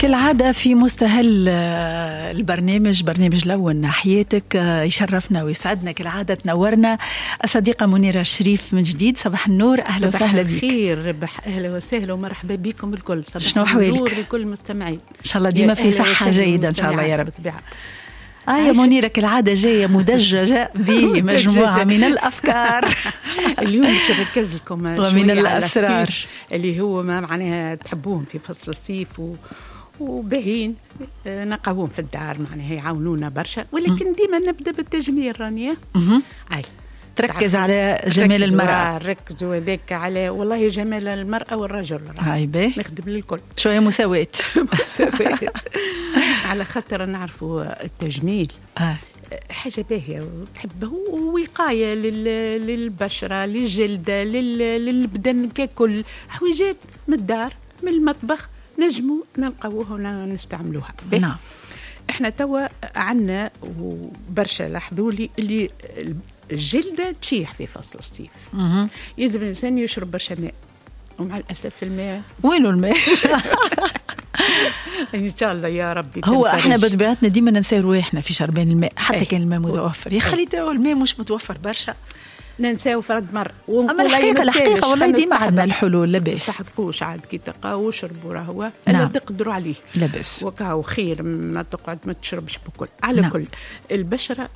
كالعادة في مستهل البرنامج برنامج لون ناحيتك يشرفنا ويسعدنا كالعادة تنورنا الصديقة منيرة الشريف من جديد. صباح النور، أهلا وسهلا بك. خير ربح، أهلا وسهلا ومرحبا بكم الكل. شنو أحوالك؟ لكل المستمعين إن شاء الله ديما في صحة جيدة إن شاء الله يا رب. يا منيرة كالعادة جاية مدججة بمجموعة من الأفكار. اليوم باش نركز لكم ومن الأسرار اللي هو ما معناها تحبوهم في فصل الصيف وباهين نقوهم في الدار، معناها يعاونونا برشا، ولكن ديما نبدأ بالتجميل. رانيا تركز على جمال المرأة، ركزوا هذاك على والله جمال المرأة والرجل. هاي باهي نخدم للكل شوية مساواة. على خاطر نعرفوا التجميل حاجة باهية وتحبه، ووقاية للبشرة، للجلدة، للبدن ككل. حويجات من الدار من المطبخ نجموا نلقوها ونستعملوها. نعم. احنا توا عنا وبرشا لاحظوا لي اللي الجلدة تشيح في فصل الصيف. يجب الإنسان يشرب برشا ماء، ومع الأسف الماء وينه الماء؟ إن شاء الله يا ربي. هو احنا بطبيعتنا ديما ننسى رواحنا في شربان الماء حتى كان الماء متوفر. يا خلي توا الماء مش متوفر برشا، ننساو فرد مرة. أما الحقيقة والله ديما عندنا الحلول. لاباس تحذقوش عاد كي تلقاو وشربوا راهو نعم. تقدروا عليه لاباس وكاو خير ما تقعد ما تشربش بكل على نعم. كل البشرة